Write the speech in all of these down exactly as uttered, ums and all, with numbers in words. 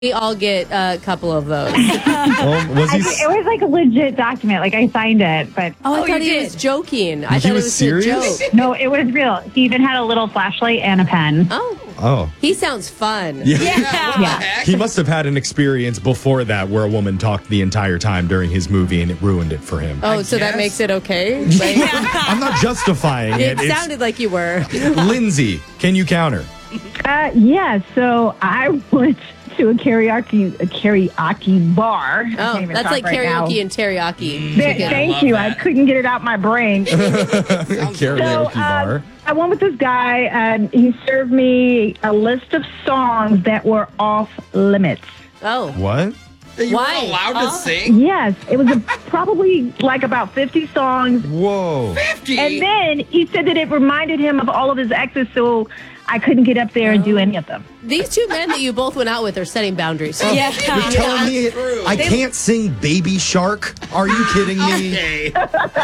We all get a couple of those. Well, was he? I, it was like a legit document. Like I signed it, but Oh, I Oh, thought you he did. was joking. I He thought it was was serious? a joke. no, it was real. He even had a little flashlight and a pen. Oh, Oh, he sounds fun. yeah. Yeah. He must have had an experience before that where a woman talked the entire time during his movie and it ruined it for him. Oh, so that guess. makes it okay? Like, I'm not justifying it. it sounded like you were. It's, Lindsay, can you counter? Uh, yeah. So I went to a karaoke a karaoke bar. I can't Oh, even that's talk like right now. karaoke and teriyaki. Th- chicken. Thank love you. that. I couldn't get it out my brain. Karaoke So, uh, bar. I went with this guy, and he served me a list of songs that were off limits. Oh, What? You Why? were allowed to Oh. sing? Yes, it was a, probably like about fifty songs. Whoa. fifty? And then he said that it reminded him of all of his exes, so I couldn't get up there and do any of them. these two men that you both went out with are setting boundaries. Yeah. You're telling me true. I can't sing Baby Shark? Are you kidding me? Okay.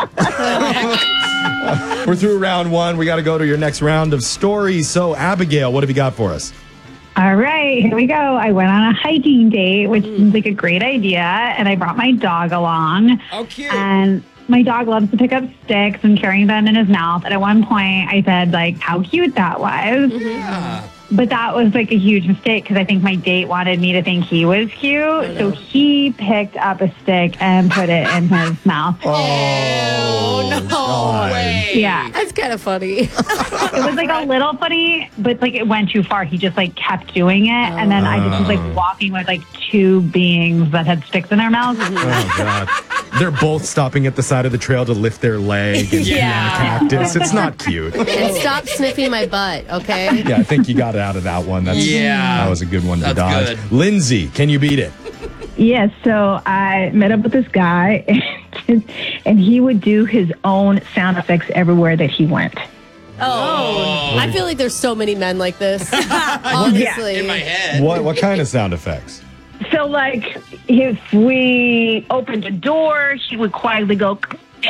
We're through round one. We got to go to your next round of stories. So, Abigail, what have you got for us? All right, here we go. I went on a hiking date, which seems like a great idea, and I brought my dog along. Oh, cute. And my dog loves to pick up sticks and carrying them in his mouth. And at one point, I said, like, how cute that was. Yeah. But that was like a huge mistake because I think my date wanted me to think he was cute. So he picked up a stick and put it in his mouth. Oh, no. God. Way. Yeah. That's kind of funny. It was like a little funny, but like it went too far. He just like kept doing it. And then I just was like walking with like two beings that had sticks in their mouths. Oh, God. They're both stopping at the side of the trail to lift their leg and Yeah. pee in a cactus. It's not cute. And stop sniffing my butt, okay? Yeah, I think you got it out of that one. That's, Yeah. That was a good one to That's dodge. good. Lindsay, can you beat it? Yes, so I met up with this guy, and, and he would do his own sound effects everywhere that he went. Oh, I feel like there's so many men like this. Honestly. In my head. What what kind of sound effects? So, like, if we opened a door, he would quietly go,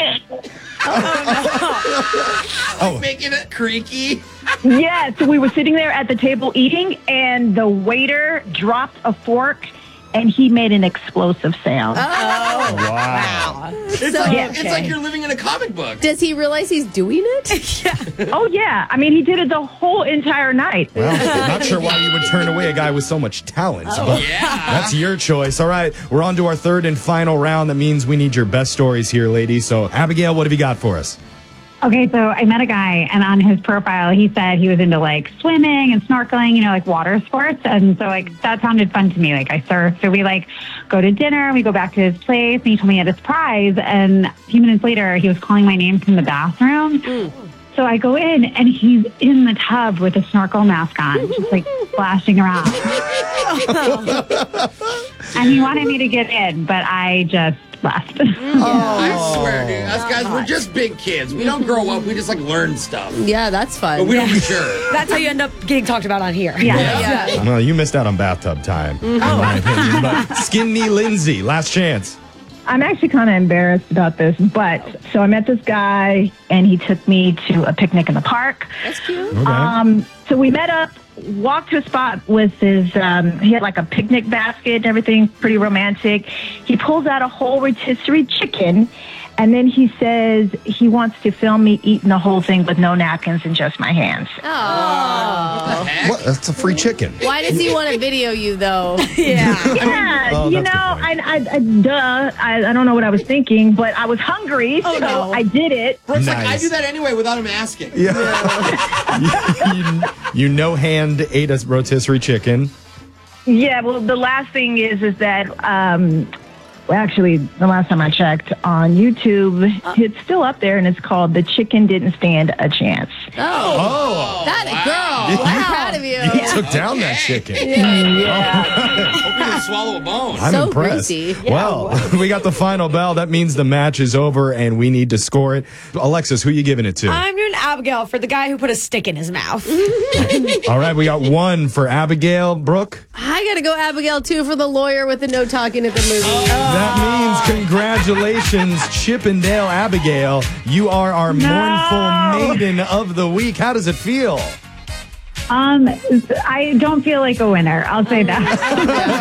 Oh, Making it creaky. yeah. So we were sitting there at the table eating, and the waiter dropped a fork, and he made an explosive sound. wow. It's, So- like, Yeah, it's okay. like you're living in a comic book. Does he realize he's doing it? Oh, yeah. I mean, he did it the whole entire night. Well, I'm not sure why you would turn away a guy with so much talent, but Yeah. that's your choice. All right, we're on to our third and final round. That means we need your best stories here, ladies. So, Abigail, what have you got for us? Okay, so I met a guy, and on his profile, he said he was into like swimming and snorkeling, you know, like water sports. And so, like, that sounded fun to me. Like, I surf. So we like go to dinner, we go back to his place, and he told me he had a surprise. And a few minutes later, he was calling my name from the bathroom. So I go in, and he's in the tub with a snorkel mask on, just like splashing around. And he wanted me to get in, but I just left. I swear, dude. Us guys, we're just big kids. We don't grow up. We just like learn stuff. Yeah, that's fun. But we don't mature. That's how you end up getting talked about on here. Yeah. yeah. Well, you missed out on bathtub time, in my opinion. But Skinny Lindsay, last chance. I'm actually kind of embarrassed about this, but so I met this guy, and he took me to a picnic in the park. That's cute. Okay. Um, so we met up, walked to a spot with his, um, he had like a picnic basket and everything, pretty romantic. He pulls out a whole rotisserie chicken, and then he says he wants to film me eating the whole thing with no napkins and just my hands. Oh. Heck? What? That's a free chicken. Why does he want to video you, though? Yeah. Yeah, Oh, you that's know, a good I, I, I, duh, I, I don't know what I was thinking, but I was hungry, so no. I did it. Brooke's like, I Nice. do that anyway without him asking. Yeah. you, you, you no hand ate a rotisserie chicken. Yeah, well, the last thing is, is that, um, well, actually, the last time I checked on YouTube, it's still up there, and it's called "The Chicken Didn't Stand a Chance." Oh. Oh. That wow. girl. I'm proud of you. You took down that chicken. Hope you didn't swallow a bone. I'm So impressed. greasy. Well, we got the final bell. That means the match is over and we need to score it. Alexis, who you giving it to? I'm doing Abigail for the guy who put a stick in his mouth. All right, we got one for Abigail. Brooke? I got to go Abigail, too, for the lawyer with the no talking at the movie. That means congratulations, Chippendale Abigail. You are our mournful maiden of the week. How does it feel? Um, I don't feel like a winner. I'll say that.